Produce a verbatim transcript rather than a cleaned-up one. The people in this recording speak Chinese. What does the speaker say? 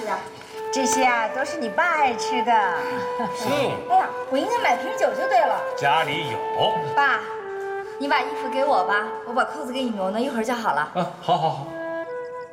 的？ 这些啊都是你爸爱吃的。 嗯。 哎呀，我应该买瓶酒就对了。 家里有。 爸，你把衣服给我吧，我把扣子给你挪挪，一会儿就好了。 啊，好好好。